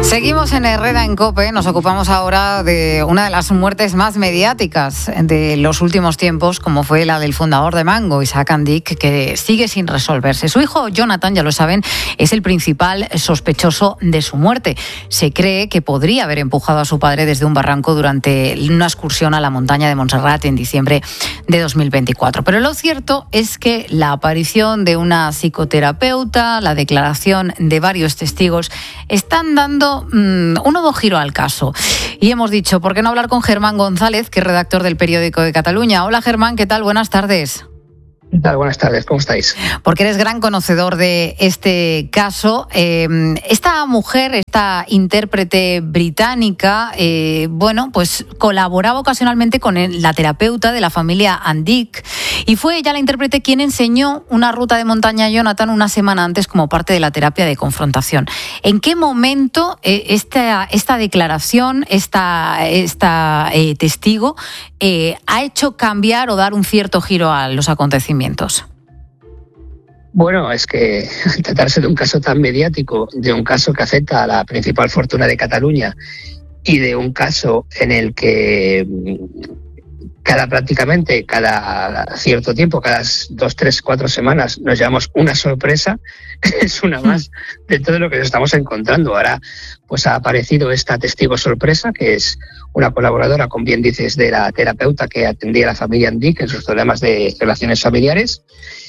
Seguimos en Herrera en COPE, nos ocupamos ahora de una de las muertes más mediáticas de los últimos tiempos, como fue la del fundador de Mango, Isaac Andic, que sigue sin resolverse. Su hijo Jonathan, ya lo saben, es el principal sospechoso de su muerte. Se cree que podría haber empujado a su padre desde un barranco durante una excursión a la montaña de Montserrat en diciembre de 2024. Pero lo cierto es que la aparición de una psicoterapeuta, la declaración de varios testigos, están dando un nuevo giro al caso. Y hemos dicho, ¿por qué no hablar con Germán González, que es redactor del Periódico de Cataluña? Hola Germán, ¿qué tal? Buenas tardes. ¿Qué tal? Buenas tardes, ¿cómo estáis? Porque eres gran conocedor de este caso. Esta mujer, esta intérprete británica, pues colaboraba ocasionalmente con la terapeuta de la familia Andic, y fue ella la intérprete quien enseñó una ruta de montaña a Jonathan una semana antes como parte de la terapia de confrontación. ¿En qué momento esta declaración, esta testigo, ha hecho cambiar o dar un cierto giro a los acontecimientos? Bueno, es que al tratarse de un caso tan mediático, de un caso que afecta a la principal fortuna de Cataluña y de un caso en el que cada cierto tiempo, cada 2, 3, 4 semanas nos llevamos una sorpresa, es una más de todo lo que nos estamos encontrando. Ahora pues ha aparecido esta testigo sorpresa, que es una colaboradora, como bien dices, de la terapeuta que atendía a la familia Andic en sus problemas de relaciones familiares,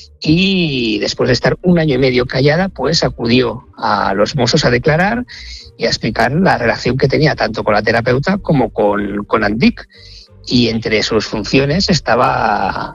y después de estar 1 año y medio callada, pues acudió a los Mossos a declarar y a explicar la relación que tenía tanto con la terapeuta como con Andic. Y entre sus funciones estaba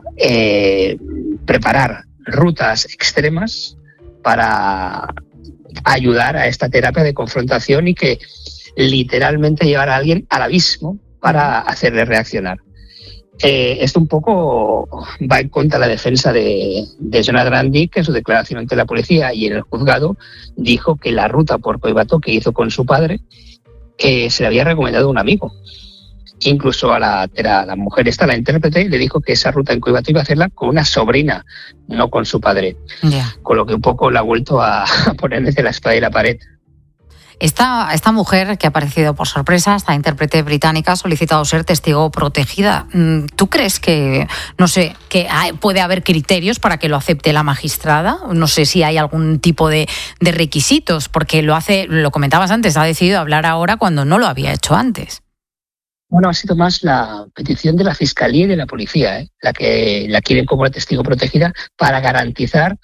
preparar rutas extremas para ayudar a esta terapia de confrontación y que literalmente llevara a alguien al abismo para hacerle reaccionar. Esto un poco va en contra de la defensa de Jonathan Andic, que en su declaración ante la policía y en el juzgado dijo que la ruta por Collbató que hizo con su padre se le había recomendado a un amigo. Incluso a la mujer esta, la intérprete, le dijo que esa ruta en Collbató iba a hacerla con una sobrina, no con su padre. Yeah. Con lo que un poco la ha vuelto a poner entre la espada y la pared. Esta mujer que ha aparecido por sorpresa, esta intérprete británica, ha solicitado ser testigo protegida. ¿Tú crees que puede haber criterios para que lo acepte la magistrada? No sé si hay algún tipo de requisitos, porque lo comentabas antes, ha decidido hablar ahora cuando no lo había hecho antes. Bueno, ha sido más la petición de la Fiscalía y de la Policía, la que la quieren como testigo protegida para garantizar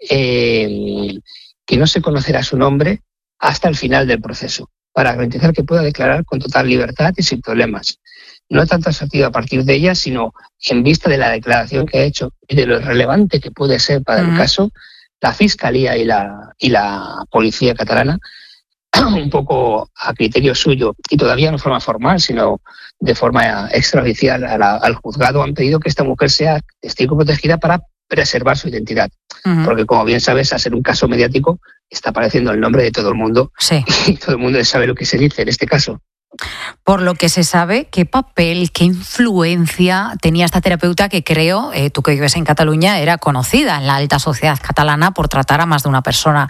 que no se conocerá su nombre hasta el final del proceso, para garantizar que pueda declarar con total libertad y sin problemas. No tanto asertivo a partir de ella, sino en vista de la declaración que ha hecho y de lo relevante que puede ser para el caso, la Fiscalía y la Policía catalana, un poco a criterio suyo y todavía no de forma formal, sino de forma extraoficial al juzgado, han pedido que esta mujer sea testigo protegida para preservar su identidad. Porque, como bien sabes, al ser un caso mediático, está apareciendo el nombre de todo el mundo. Sí. Y todo el mundo sabe lo que se dice en este caso. Por lo que se sabe, ¿qué papel, qué influencia tenía esta terapeuta que creo, tú que vives en Cataluña, era conocida en la alta sociedad catalana por tratar a más de una persona,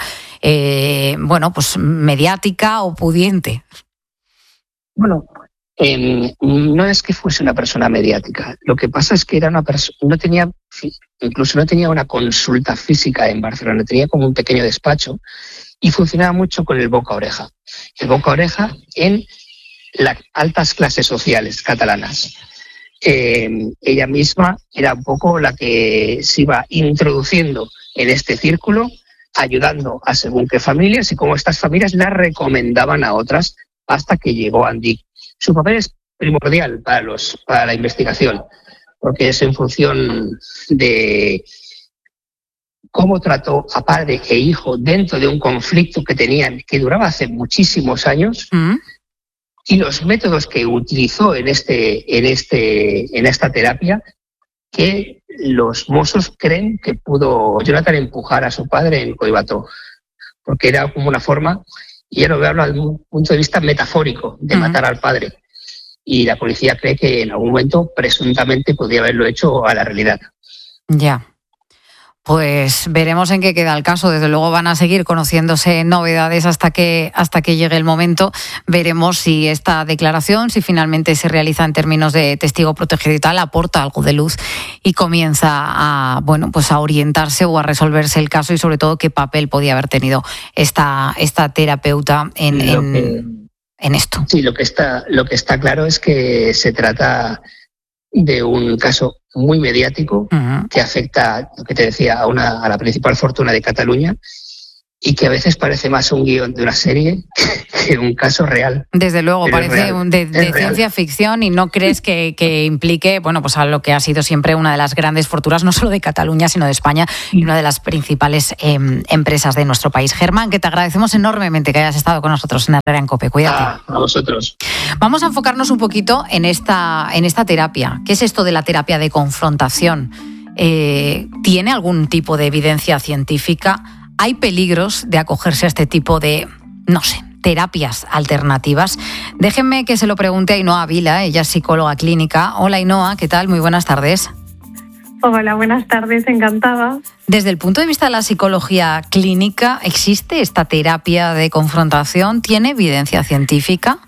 mediática o pudiente? Bueno, no es que fuese una persona mediática. Lo que pasa es que era una persona, no tenía una consulta física en Barcelona, tenía como un pequeño despacho y funcionaba mucho con el boca a oreja. El boca a oreja en las altas clases sociales catalanas. Ella misma era un poco la que se iba introduciendo en este círculo, ayudando a según qué familias, y como estas familias la recomendaban a otras hasta que llegó Andic. Su papel es primordial para la investigación, porque es en función de cómo trató a padre e hijo dentro de un conflicto que tenían, que duraba hace muchísimos años, y los métodos que utilizó en esta terapia, que los Mossos creen que pudo Jonathan empujar a su padre en Collbató, porque era como una forma, y ya lo hablo desde un punto de vista metafórico, de matar al padre. Y la policía cree que en algún momento presuntamente podría haberlo hecho a la realidad. Ya. Pues veremos en qué queda el caso. Desde luego van a seguir conociéndose novedades hasta que llegue el momento. Veremos si esta declaración, si finalmente se realiza en términos de testigo protegido y tal, aporta algo de luz y comienza a orientarse o a resolverse el caso, y sobre todo qué papel podía haber tenido esta terapeuta en esto. Sí, lo que está claro es que se trata de un caso muy mediático, que afecta, lo que te decía, a la principal fortuna de Cataluña, y que a veces parece más un guión de una serie que un caso real. Desde luego, pero parece de ciencia ficción, y no crees que implique, a lo que ha sido siempre una de las grandes fortunas, no solo de Cataluña, sino de España, y una de las principales empresas de nuestro país. Germán, que te agradecemos enormemente que hayas estado con nosotros en Herrera en COPE. Cuídate. A vosotros. Vamos a enfocarnos un poquito en esta terapia. ¿Qué es esto de la terapia de confrontación? ¿Tiene algún tipo de evidencia científica? ¿Hay peligros de acogerse a este tipo de, terapias alternativas? Déjenme que se lo pregunte a Ainhoa Vila, ella es psicóloga clínica. Hola Ainhoa, ¿qué tal? Muy buenas tardes. Hola, buenas tardes, encantada. Desde el punto de vista de la psicología clínica, ¿existe esta terapia de confrontación? ¿Tiene evidencia científica?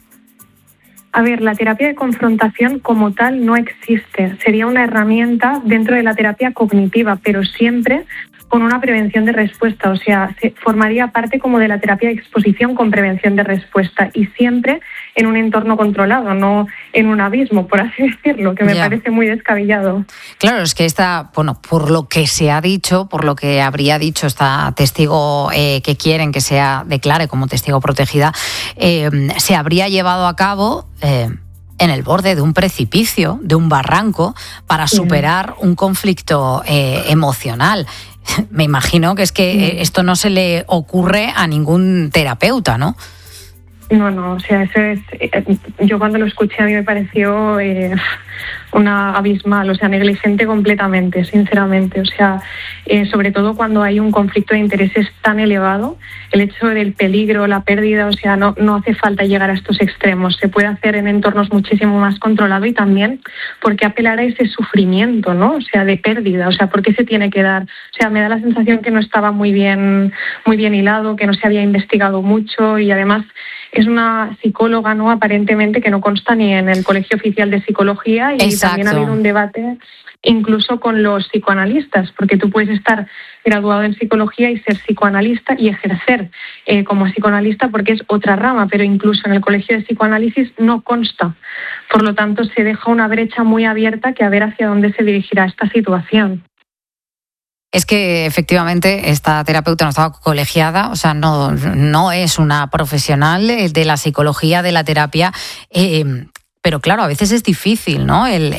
A ver, la terapia de confrontación como tal no existe. Sería una herramienta dentro de la terapia cognitiva, pero siempre con una prevención de respuesta. O sea, formaría parte como de la terapia de exposición con prevención de respuesta, y siempre en un entorno controlado, no en un abismo, por así decirlo, que me parece muy descabellado. Claro, es que por lo que se ha dicho, por lo que habría dicho esta testigo que quieren que sea declare como testigo protegida, se habría llevado a cabo en el borde de un precipicio, de un barranco, para superar un conflicto emocional. Me imagino que es que esto no se le ocurre a ningún terapeuta, ¿no? No, o sea, eso es. Yo cuando lo escuché a mí me pareció una abismal, o sea, negligente completamente, sinceramente. O sea, sobre todo cuando hay un conflicto de intereses tan elevado, el hecho del peligro, la pérdida, o sea, no hace falta llegar a estos extremos. Se puede hacer en entornos muchísimo más controlados, y también porque apelar a ese sufrimiento, ¿no? O sea, de pérdida, o sea, ¿por qué se tiene que dar? O sea, me da la sensación que no estaba muy bien hilado, que no se había investigado mucho, y además es una psicóloga, ¿no? Aparentemente, que no consta ni en el Colegio Oficial de Psicología, y Exacto. También ha habido un debate incluso con los psicoanalistas, porque tú puedes estar graduado en psicología y ser psicoanalista y ejercer como psicoanalista, porque es otra rama, pero incluso en el Colegio de Psicoanálisis no consta. Por lo tanto, se deja una brecha muy abierta, que a ver hacia dónde se dirigirá esta situación. Es que efectivamente esta terapeuta no estaba colegiada, o sea, no es una profesional de la psicología, de la terapia. Pero claro, a veces es difícil, ¿no? El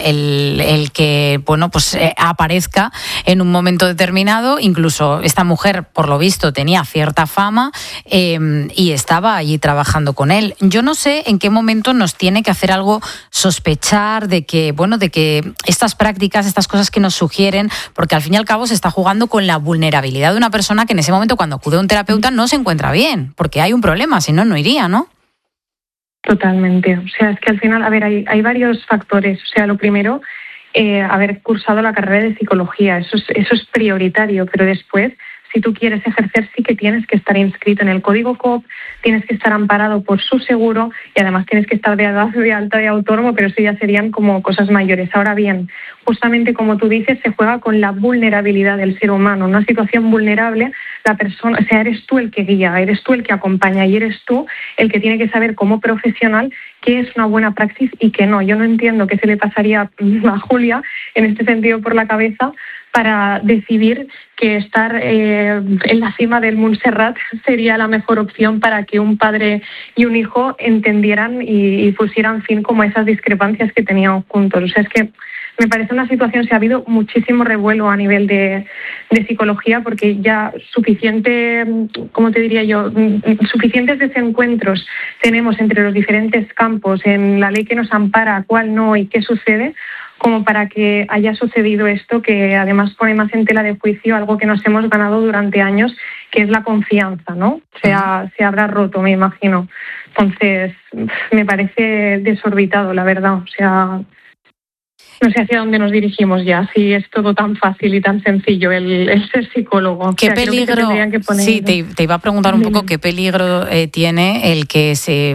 que, aparezca en un momento determinado. Incluso esta mujer, por lo visto, tenía cierta fama y estaba allí trabajando con él. Yo no sé en qué momento nos tiene que hacer algo sospechar de que estas prácticas, estas cosas que nos sugieren, porque al fin y al cabo se está jugando con la vulnerabilidad de una persona que en ese momento, cuando acude a un terapeuta, no se encuentra bien, porque hay un problema, si no, no iría, ¿no? Totalmente. O sea, es que al final, a ver, hay varios factores. O sea, lo primero, haber cursado la carrera de psicología. Eso es prioritario, pero después, si tú quieres ejercer, sí que tienes que estar inscrito en el Código COP, tienes que estar amparado por su seguro, y además tienes que estar de alta de autónomo, pero eso ya serían como cosas mayores. Ahora bien, justamente como tú dices, se juega con la vulnerabilidad del ser humano. En una situación vulnerable, la persona, o sea, eres tú el que guía, eres tú el que acompaña, y eres tú el que tiene que saber como profesional qué es una buena praxis y qué no. Yo no entiendo qué se le pasaría a Julia en este sentido por la cabeza para decidir que estar en la cima del Montserrat sería la mejor opción para que un padre y un hijo entendieran y pusieran fin como a esas discrepancias que tenían juntos. O sea, es que me parece una situación, ha habido muchísimo revuelo a nivel de psicología, porque ya suficiente, ¿cómo te diría yo? Suficientes desencuentros tenemos entre los diferentes campos en la ley que nos ampara, cuál no y qué sucede, como para que haya sucedido esto, que además pone más en tela de juicio algo que nos hemos ganado durante años, que es la confianza, ¿no? Se habrá roto, me imagino. Entonces, me parece desorbitado, la verdad. O sea... No sé hacia dónde nos dirigimos ya, si es todo tan fácil y tan sencillo el ser psicólogo. ¿Qué peligro? Sí, te iba a preguntar un poco qué peligro tiene el que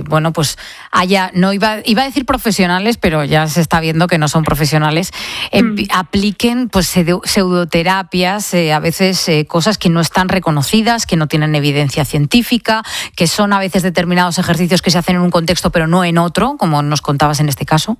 iba a decir profesionales, pero ya se está viendo que no son profesionales, apliquen pues pseudoterapias, a veces cosas que no están reconocidas, que no tienen evidencia científica, que son a veces determinados ejercicios que se hacen en un contexto pero no en otro, como nos contabas en este caso.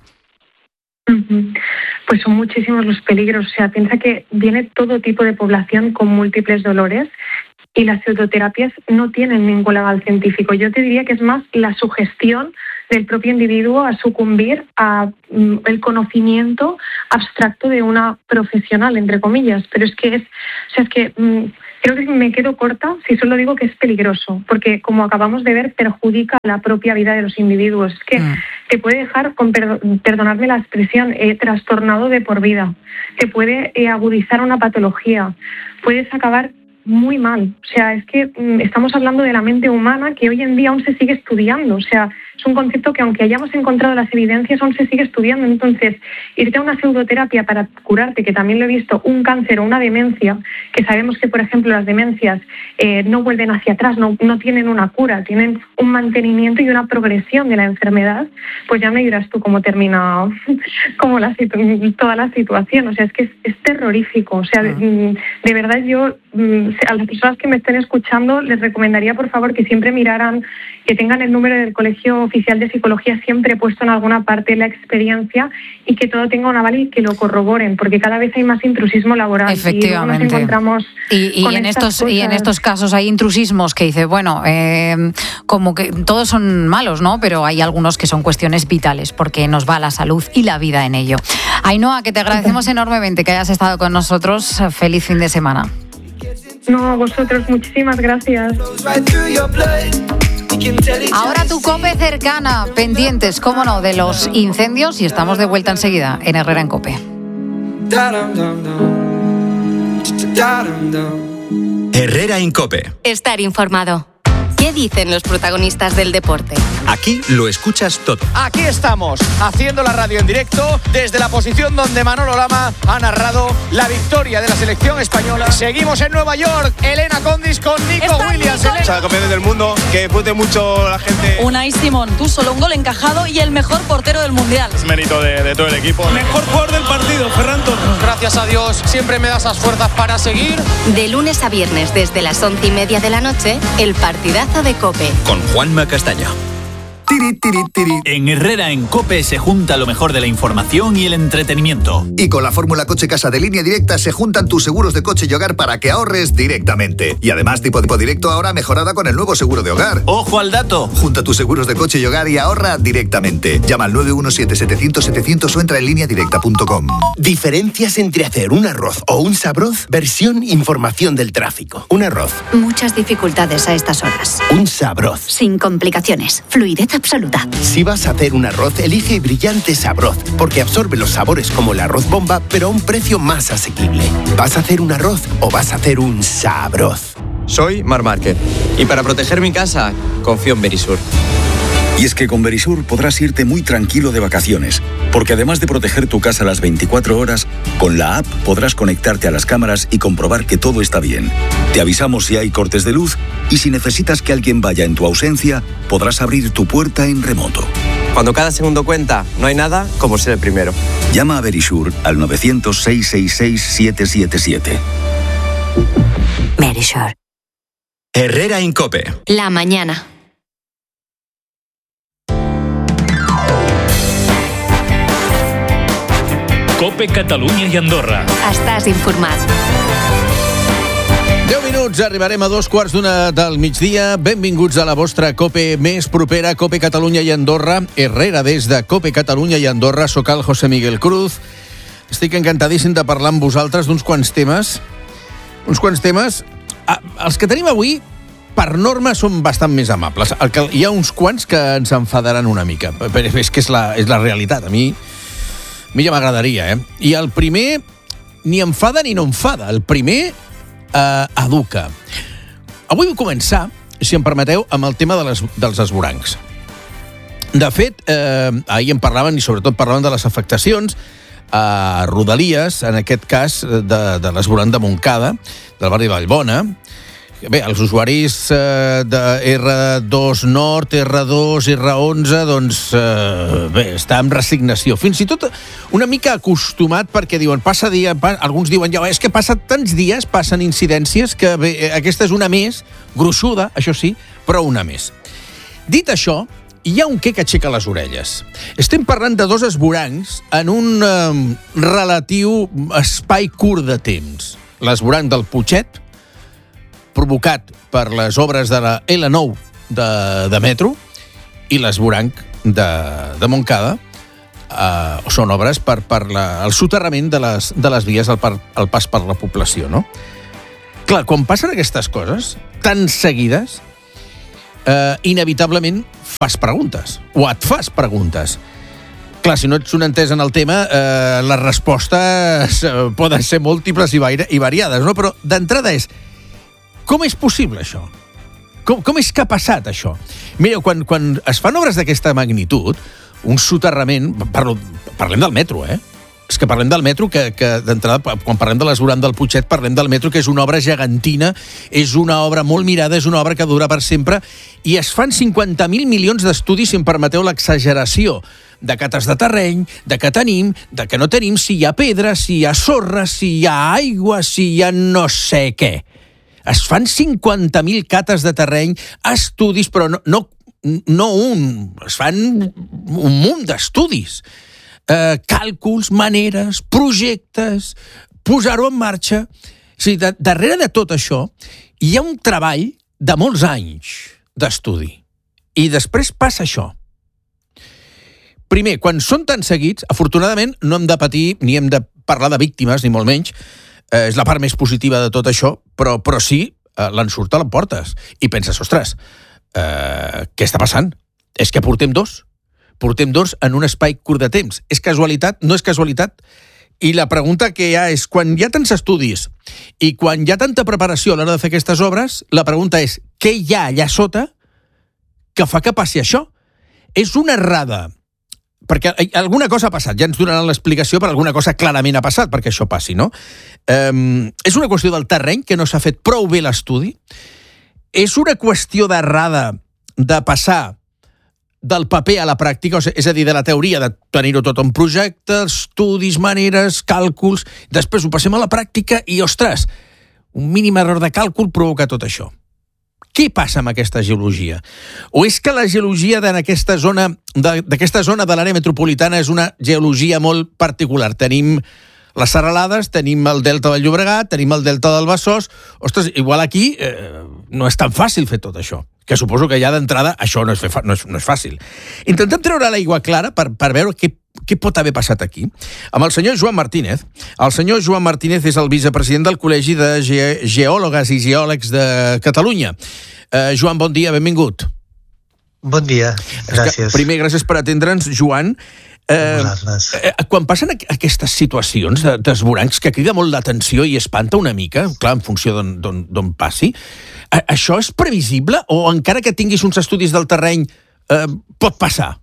Pues son muchísimos los peligros. O sea, piensa que viene todo tipo de población con múltiples dolores y las pseudoterapias no tienen ningún aval científico. Yo te diría que es más la sugestión del propio individuo a sucumbir a el conocimiento abstracto de una profesional, entre comillas. Pero creo que me quedo corta si solo digo que es peligroso, porque como acabamos de ver, perjudica la propia vida de los individuos. Es que te puede dejar, perdonadme la expresión, trastornado de por vida. Te puede agudizar una patología. Puedes acabar muy mal. O sea, es que estamos hablando de la mente humana que hoy en día aún se sigue estudiando. O sea, es un concepto que aunque hayamos encontrado las evidencias, aún se sigue estudiando. Entonces, irte a una pseudoterapia para curarte, que también lo he visto, un cáncer o una demencia, que sabemos que, por ejemplo, las demencias no vuelven hacia atrás, no tienen una cura, tienen un mantenimiento y una progresión de la enfermedad, pues ya me dirás tú cómo termina toda la situación. O sea, es que es terrorífico. O sea, de verdad yo a las personas que me estén escuchando les recomendaría, por favor, que siempre miraran, que tengan el número del Colegio Oficial de Psicología siempre puesto en alguna parte la experiencia y que todo tenga un aval y que lo corroboren, porque cada vez hay más intrusismo laboral. Efectivamente. Y nos encontramos y en estos casos hay intrusismos que dice, como que todos son malos, ¿no? Pero hay algunos que son cuestiones vitales porque nos va la salud y la vida en ello. Ainhoa, que te agradecemos enormemente que hayas estado con nosotros. Feliz fin de semana. No, a vosotros, muchísimas gracias. Ahora tu COPE cercana, pendientes, cómo no, de los incendios, y estamos de vuelta enseguida en Herrera en COPE. Herrera en COPE. Estar informado. ¿Qué dicen los protagonistas del deporte? Aquí lo escuchas todo. Aquí estamos, haciendo la radio en directo desde la posición donde Manolo Lama ha narrado la victoria de la selección española. Seguimos en Nueva York, Elena Condis con Nico Williams. O sea, campeones del mundo, que disfrute mucho la gente. Unai Simón, tú solo un gol encajado y el mejor portero del Mundial. Es mérito de todo el equipo. Mejor jugador del partido, Ferran Torres. Gracias a Dios, siempre me da esas fuerzas para seguir. De lunes a viernes, desde las 11:30 de la noche, el partidazo de COPE. Con Juanma Castaño. En Herrera en COPE se junta lo mejor de la información y el entretenimiento. Y con la fórmula Coche Casa de Línea Directa se juntan tus seguros de coche y hogar para que ahorres directamente. Y además tipo directo ahora mejorada con el nuevo seguro de hogar. ¡Ojo al dato! Junta tus seguros de coche y hogar y ahorra directamente. Llama al 917-700-700 o entra en lineadirecta.com. Diferencias entre hacer un arroz o un sabroz. Versión información del tráfico. Un arroz. Muchas dificultades a estas horas. Un sabroz. Sin complicaciones. Fluidez absoluta. Si vas a hacer un arroz, elige Brillante Sabroz, porque absorbe los sabores como el arroz bomba, pero a un precio más asequible. ¿Vas a hacer un arroz o vas a hacer un sabroz? Soy Mar Márquez y para proteger mi casa, confío en Verisur. Y es que con Verisur podrás irte muy tranquilo de vacaciones, porque además de proteger tu casa las 24 horas, con la app podrás conectarte a las cámaras y comprobar que todo está bien. Te avisamos si hay cortes de luz y si necesitas que alguien vaya en tu ausencia, podrás abrir tu puerta en remoto. Cuando cada segundo cuenta, no hay nada como ser el primero. Llama a Verisur al 900-666-777. Verisur. Herrera en COPE. La mañana. COPE Catalunya i Andorra. Estàs informat. 10 minuts, arribarem a 2:15 del migdia. Benvinguts a la vostra COPE més propera, COPE Catalunya i Andorra. Herrera des de COPE Catalunya i Andorra. Soc el José Miguel Cruz. Estic encantadíssim de parlar amb vosaltres d'uns quants temes. Els que tenim avui, per norma, són bastant més amables. Hi ha uns quants que ens enfadaran una mica, però és que és la realitat. A mi ja m'agradaria, I el primer ni enfada ni no enfada. El primer educa. Avui vull començar, si em permeteu, amb el tema dels esvorancs. De fet, ahir en parlaven i sobretot parlaven de les afectacions a Rodalies, en aquest cas de l'esvolant de Montcada, del barri de Vallbona. Bé, els usuaris de R2 Nord, R2, R11, doncs, bé, està en resignació. Fins i tot una mica acostumat, perquè diuen, passa dia, alguns diuen, ja, és que passa tants dies, passen incidències, que bé, aquesta és una més, gruixuda, això sí, però una més. Dit això, hi ha un què que aixeca les orelles. Estem parlant de 2 esvorancs en un relatiu espai curt de temps. L'esvoranc del Putxet, provocat per les obres de la L9 de metro, i l'esvoranc de Montcada, són obres per el soterrament de les vies al pas per la població, no? Clar, quan passen aquestes coses tan seguides, inevitablement fas preguntes, o et fas preguntes. Clar, si no ets un entès en el tema, les respostes poden ser múltiples i variades, no? Però d'entrada és, com és possible això? Com és que ha passat això? Mireu, quan es fan obres d'aquesta magnitud, un soterrament... Parlem del metro, És que parlem del metro, que d'entrada, quan parlem de l'esvolant del Putxet, parlem del metro, que és una obra gegantina, és una obra molt mirada, és una obra que dura per sempre, i es fan 50.000 milions d'estudis, si em permeteu l'exageració, de cates de terreny, de què tenim, de què no tenim, si hi ha pedra, si hi ha sorra, si hi ha aigua, si hi ha no sé què. Es fan 50.000 cates de terreny, estudis, però no un, es fan un munt d'estudis. Càlculs, maneres, projectes, posar-ho en marxa. O sigui, darrere de tot això hi ha un treball de molts anys d'estudi. I després passa això. Primer, quan són tan seguits, afortunadament no hem de patir ni hem de parlar de víctimes, ni molt menys. És la part més positiva de tot això, però sí, l'ensurt a les portes. I penses, ostres, què està passant? És que portem 2. Portem 2 en un espai curt de temps. És casualitat? No és casualitat? I la pregunta que hi ha és, quan hi ha tants estudis i quan hi ha tanta preparació a l'hora de fer aquestes obres, la pregunta és, què hi ha allà sota que fa que passi això? És una errada. Perquè alguna cosa ha passat, ja ens donaran l'explicació, però alguna cosa clarament ha passat perquè això passi, no? És una qüestió del terreny, que no s'ha fet prou bé l'estudi? És una qüestió d'errada de passar del paper a la pràctica, és a dir, de la teoria, de tenir-ho tot en projecte, estudis, maneres, càlculs, després ho passem a la pràctica i, ostres, un mínim error de càlcul provoca tot això. Què passa amb aquesta geologia? O és que la geologia d'aquesta zona de l'àrea metropolitana és una geologia molt particular? Tenim les serralades, tenim el delta del Llobregat, tenim el delta del Besòs. Ostres, igual aquí no és tan fàcil fer tot això, que suposo que ja d'entrada això no és fàcil. Intentem treure l'aigua clara per veure què pot haver passat aquí. Amb el senyor Joan Martínez. El senyor Joan Martínez és el vicepresident del Col·legi de Geòlogues i Geòlegs de Catalunya. Joan, bon dia, benvingut. Bon dia, gràcies. Primer, gràcies per atendre'ns, Joan. Quan passen aquestes situacions d'esvorancs que crida molt l'atenció i espanta una mica, clar, en funció d'on passi, això és previsible o encara que tinguis uns estudis del terreny pot passar?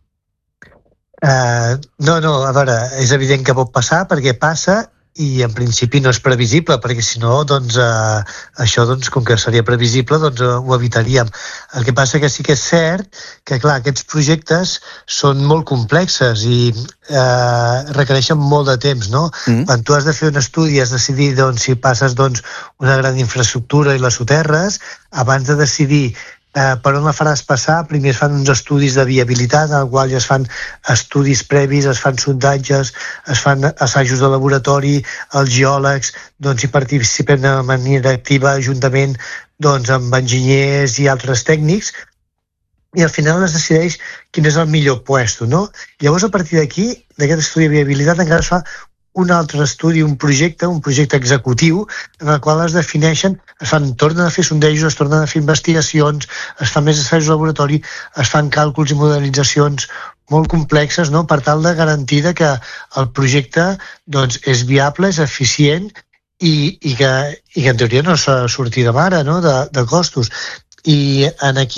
No, a veure, és evident que pot passar perquè passa i en principi no és previsible, perquè si no, doncs, això, doncs, com que seria previsible, doncs ho evitaríem. El que passa que sí que és cert que, clar, aquests projectes són molt complexes i requereixen molt de temps, no? Quan tu has de fer un estudi i has de decidir, doncs, si passes, doncs, una gran infraestructura i la soterres, abans de decidir per on la faràs passar, primer es fan uns estudis de viabilitat, en el qual ja es fan estudis previs, es fan sondatges, es fan assajos de laboratori, els geòlegs doncs, hi participen de manera activa juntament doncs, amb enginyers i altres tècnics, i al final es decideix quin és el millor puesto, no? Llavors, a partir d'aquí, d'aquest estudi de viabilitat, encara es fa un altre estudi, un projecte executiu, en el qual es defineixen, tornen a fer sondejos, es tornen a fer investigacions, es fan més assajos de laboratori, es fan càlculs i modelitzacions molt complexes, no?, per tal de garantir que el projecte doncs, és viable, és eficient i que en teoria no s'ha sortit de mare, no?, de costos. I aquí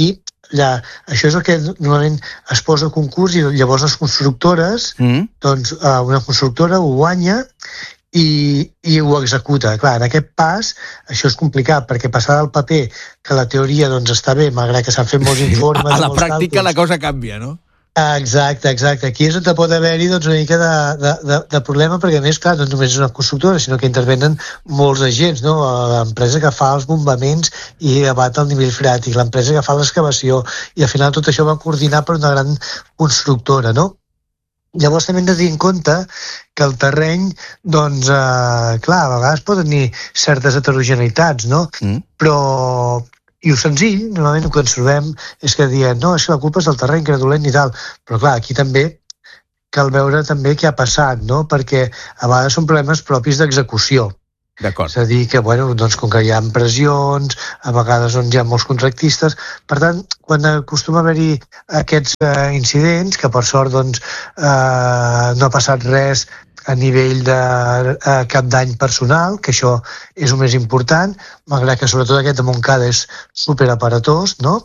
això és el que normalment es posa a concurs i llavors les constructores, doncs una constructora ho guanya i ho executa. Clar, en aquest pas això és complicat, perquè passar del paper, que la teoria doncs, està bé, malgrat que s'han fet molts informes... A la pràctica la cosa canvia, no? Exacte. Aquí és on pot haver-hi doncs, una mica de problema, perquè a més, clar, no només és una constructora, sinó que intervenen molts agents, no? L'empresa que fa els bombaments i abat el nivell freàtic, l'empresa que fa l'excavació, i al final tot això va coordinar per una gran constructora, no? Llavors també hem de tenir en compte que el terreny, doncs, clar, a vegades pot tenir certes heterogeneïtats, no? Però... I el senzill, normalment el que ens trobem és que diem, no, és que la culpa és del terreny, que era dolent i tal. Però clar, aquí també cal veure també què ha passat, no? Perquè a vegades són problemes propis d'execució. D'acord. És a dir, que, bueno, doncs, com que hi ha pressions, a vegades on hi ha molts contractistes, per tant, quan acostuma a haver-hi aquests incidents, que per sort doncs, no ha passat res a nivell de cap dany personal, que això és el més important, malgrat que sobretot aquest de Montcada és superaparatós, no?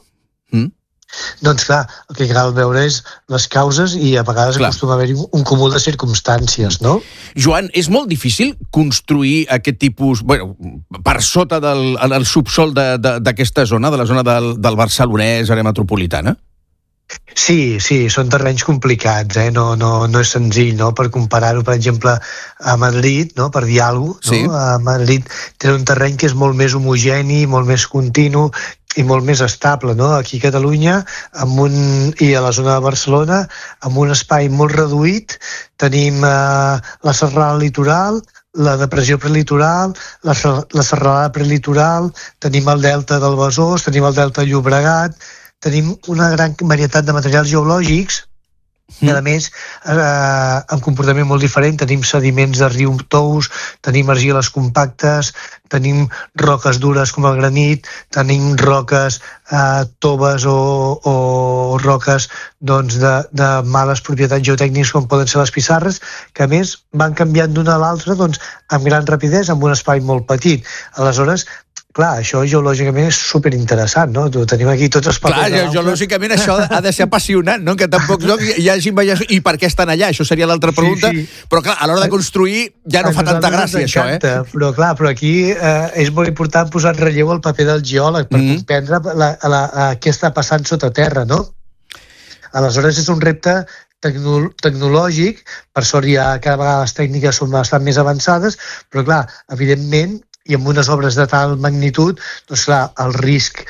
Doncs clar, el que cal veure és les causes i a vegades acostuma a haver-hi un cúmul de circumstàncies, no? Joan, és molt difícil construir aquest tipus, bueno, per sota del subsol d'aquesta zona, de la zona del Barcelonès, àrea metropolitana? Sí, són terrenys complicats, no és senzill, no? Per comparar-ho, per exemple, a Madrid, no? Per dir alguna cosa, no? A Madrid té un terreny que és molt més homogeni, molt més continu i molt més estable, no? Aquí a Catalunya i a la zona de Barcelona, amb un espai molt reduït, tenim la serralada litoral, la depressió prelitoral, la serralada prelitoral, tenim el delta del Besòs, tenim el delta Llobregat, tenim una gran varietat de materials geològics i, a més, amb comportament molt diferent. Tenim sediments de riu tous, tenim argiles compactes, tenim roques dures com el granit, tenim roques toves o roques doncs, de males propietats geotècniques com poden ser les pissarres, que a més van canviant d'una a l'altra doncs, amb gran rapidesa, amb un espai molt petit. Aleshores, clar, això geològicament és superinteressant, no? Tenim aquí tots els papers... Clar, geològicament això ha de ser apassionant, no? Que tampoc hi hagi... I per què estan allà? Això seria l'altra pregunta. Sí. Però clar, a l'hora de construir ja no fa tanta gràcia, això, Però clar, aquí és molt important posar en relleu el paper del geòleg per comprendre què està passant sota terra, no? Aleshores és un repte tecnològic, per sort ja cada vegada les tècniques són bastant més avançades, però clar, evidentment, i amb unes obres de tal magnitud, doncs clar, el risc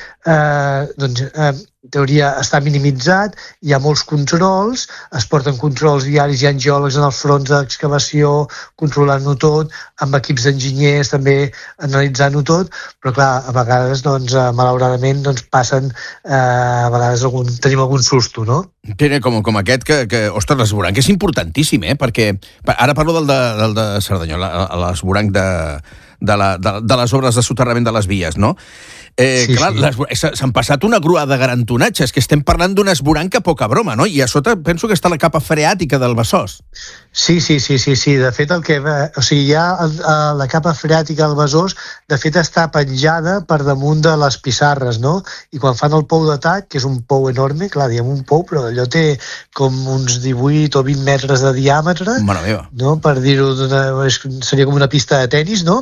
en teoria està minimitzat, hi ha molts controls, es porten controls diaris, hi ha geòlegs en els fronts d'excavació, controlant-ho tot, amb equips d'enginyers també analitzant-ho tot, però clar, a vegades, doncs, malauradament, doncs, passen, a vegades tenim algun susto, no? Com aquest que ostres, l'esvoranc és importantíssim, perquè ara parlo del de Cerdanyola, l'esvoranc de les obres de soterrament de les vies, no? Clar, s'han passat una grua de gran tonatge, és que estem parlant d'un esvoranc a poca broma, no? I a sota penso que està la capa freàtica del Besòs. Sí, de fet hi ha la capa freàtica del Besòs, de fet està penjada per damunt de les pissarres, no? I quan fan el pou de tac, que és un pou enorme, clar, diem un pou, però allò té com uns 18 o 20 metres de diàmetre, no? Per dir-ho, seria com una pista de tenis, no?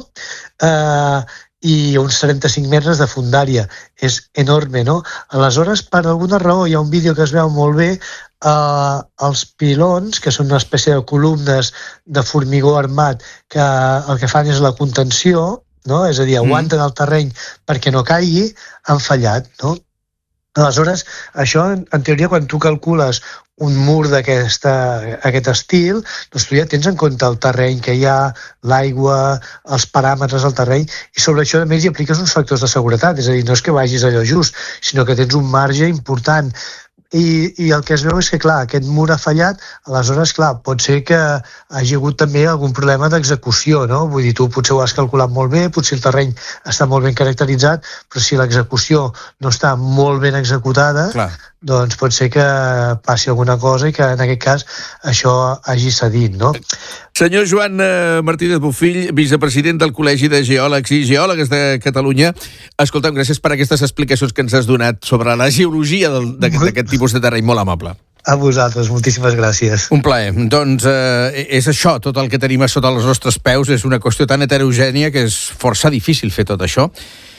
I uns 35 metres de fondària. És enorme, no? Aleshores, per alguna raó, hi ha un vídeo que es veu molt bé, els pilons, que són una espècie de columnes de formigó armat, que el que fan és la contenció, no? És a dir, aguanten el terreny perquè no caigui, han fallat, no? Aleshores, això, en teoria, quan tu calcules un mur d'aquest estil, doncs tu ja tens en compte el terreny que hi ha, l'aigua, els paràmetres del terreny, i sobre això, a més, hi apliques uns factors de seguretat, és a dir, no és que vagis allò just, sinó que tens un marge important. I el que es veu és que, clar, aquest mur ha fallat, aleshores, clar, pot ser que hagi hagut també algun problema d'execució, no? Vull dir, tu potser ho has calculat molt bé, potser el terreny està molt ben caracteritzat, però si l'execució no està molt ben executada, clar, doncs pot ser que passi alguna cosa i que en aquest cas això hagi cedit, no? Senyor Joan Martínez Bofill, vicepresident del Col·legi de Geòlegs i Geòlogues de Catalunya, escolta'm, gràcies per aquestes explicacions que ens has donat sobre la geologia d'aquest tipus de terreny, molt amable. A vosaltres, moltíssimes gràcies. Un plaer. Doncs és això, tot el que tenim a sota els nostres peus és una qüestió tan heterogènia que és força difícil fer tot això.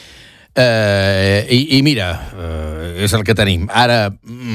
I mira, és el que tenim. Ara,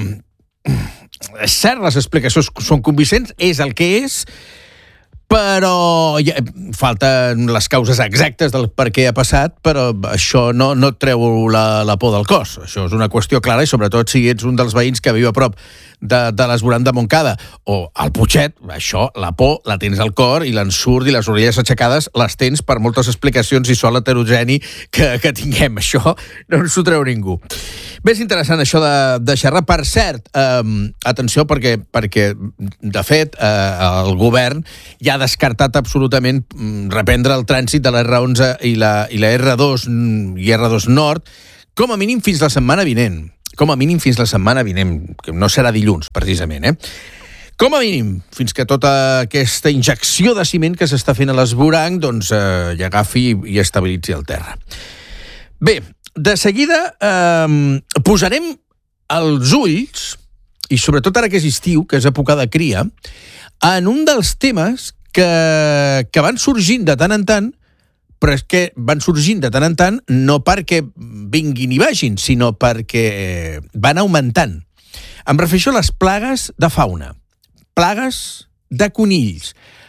és cert, les explicacions són convincents, és el que és, però falten les causes exactes del per què ha passat, però això no et treu la por del cos. Això és una qüestió clara, i sobretot si ets un dels veïns que viu a prop de l'Esborant de Montcada o al Putxet, això, la por la tens al cor i l'ensurt i les orelles aixecades les tens per moltes explicacions i sol heterogeni que tinguem. Això no ens ho treu ningú. Bé, és interessant això de xerrar. Per cert, atenció, perquè de fet el govern ja ha descartat absolutament reprendre el trànsit de la R11 i la R2 i R2 Nord com a mínim fins la setmana vinent. Com a mínim fins la setmana vinent, que no serà dilluns, precisament, Com a mínim, fins que tota aquesta injecció de ciment que s'està fent a l'Esborang doncs hi agafi i estabilitzi el terra. Bé, de seguida posarem els ulls, i sobretot ara que és estiu, que és època de cria, en un dels temes que van sorgint de tant en tant, però és que van sorgint de tant en tant no perquè vinguin i vagin, sinó perquè van augmentant. Em refereixo a les plagues de fauna, plagues de conills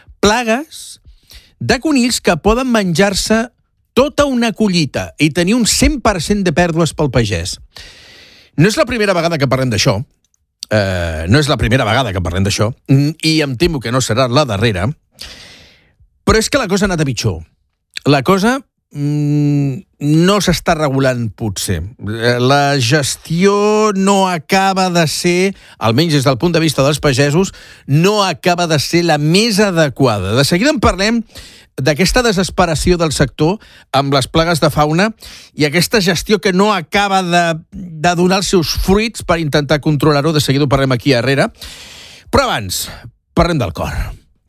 que poden menjar-se tota una collita i tenir un 100% de pèrdues pel pagès. No és la primera vegada que parlem d'això, i em temo que no serà la darrera, però és que la cosa ha anat a pitjor. La cosa no s'està regulant, potser. La gestió no acaba de ser, almenys des del punt de vista dels pagesos, no acaba de ser la més adequada. De seguida en parlem d'aquesta desesperació del sector amb les plagues de fauna i aquesta gestió que no acaba de donar els seus fruits per intentar controlar-ho. De seguida ho parlem aquí a Herrera. Però abans, parlem del cor.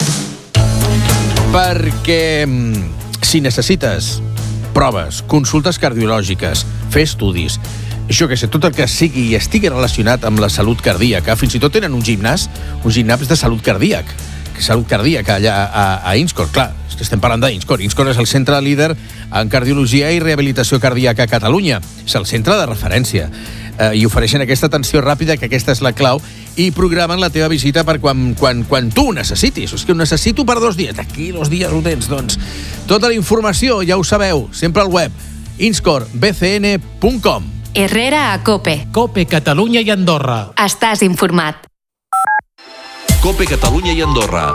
Perquè si necessites proves, consultes cardiològiques, fer estudis, això que sé, tot el que sigui i estigui relacionat amb la salut cardíaca, fins i tot tenen un gimnàs de salut cardíaca allà a Inscor. Clar, és que estem parlant d'Inscor. Inscor és el centre líder en cardiologia i rehabilitació cardíaca a Catalunya. És el centre de referència. I ofereixen aquesta atenció ràpida, que aquesta és la clau, i programen la teva visita per quan tu ho necessitis. És que ho necessito per 2 dies. D'aquí 2 dies ho tens, doncs. Tota la informació, ja ho sabeu, sempre al web inscorbcn.com. Herrera a COPE. COPE, Catalunya i Andorra. Estàs informat. COPE Catalunya y Andorra.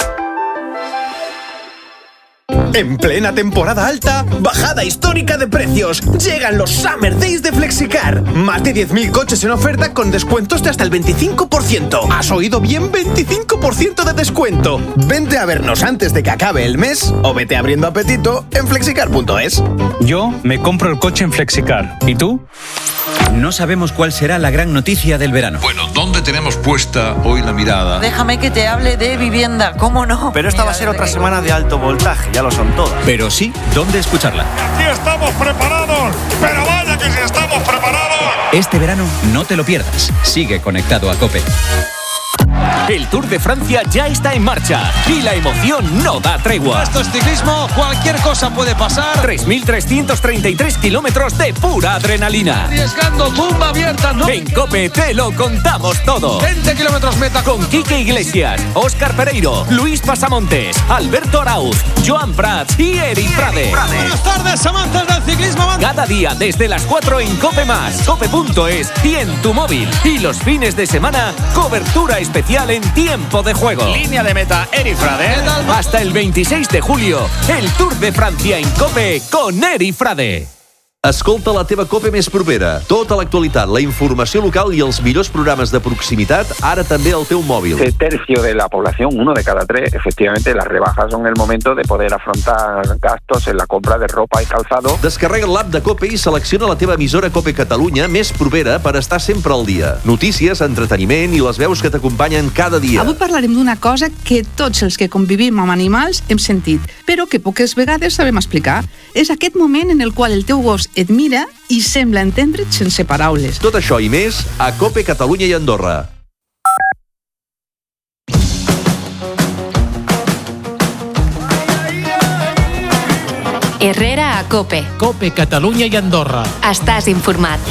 En plena temporada alta, bajada histórica de precios. Llegan los Summer Days de Flexicar. Más de 10.000 coches en oferta con descuentos de hasta el 25%. ¿Has oído bien? 25% de descuento. Vente a vernos antes de que acabe el mes o vete abriendo apetito en flexicar.es. Yo me compro el coche en Flexicar. ¿Y tú? No sabemos cuál será la gran noticia del verano. Bueno, ¿dónde tenemos puesta hoy la mirada? Déjame que te hable de vivienda, ¿cómo no? Pero esta va a ser otra semana de alto voltaje, ya lo son todas. Pero sí, ¿dónde escucharla? ¡Aquí estamos preparados! ¡Pero vaya que sí estamos preparados! Este verano no te lo pierdas. Sigue conectado a COPE. El Tour de Francia ya está en marcha y la emoción no da tregua. Esto es ciclismo, cualquier cosa puede pasar. 3.333 kilómetros de pura adrenalina. Arriesgando, tumba abierta, ¿no? En COPE te lo contamos todo. 20 kilómetros meta con Quique Iglesias, Óscar Pereiro, Luis Pasamontes, Alberto Arauz, Joan Prats y Eri Frade. Buenas tardes, amantes del ciclismo. Cada día desde las 4 en COPE+, cope.es y en tu móvil. Y los fines de semana, cobertura especial en tiempo de juego. Línea de meta, Eri Frade. Hasta el 26 de julio, el Tour de Francia en COPE con Eri Frade. Escolta la teva COPE més propera. Tota l'actualitat, la informació local i els millors programes de proximitat, ara també al teu mòbil. El tercio de la población, 1 de cada 3, efectivamente las rebajas son el momento de poder afrontar gastos en la compra de ropa y calzado. Descarrega l'app de COPE i selecciona la teva emissora COPE Catalunya més propera per estar sempre al dia. Notícies, entreteniment i les veus que t'acompanyen cada dia. Avui parlarem d'una cosa que tots els que convivim amb animals hem sentit, però que poques vegades sabem explicar. És aquest moment en el qual el teu gos et mira i sembla entendre't sense paraules. Tot això i més a COPE Catalunya i Andorra. Herrera a COPE. COPE Catalunya i Andorra. Estàs informat.